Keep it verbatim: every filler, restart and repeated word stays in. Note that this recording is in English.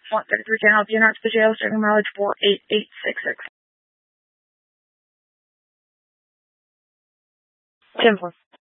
one thirty-three Channel, United Special, starting mileage four eight eight six six. ten four.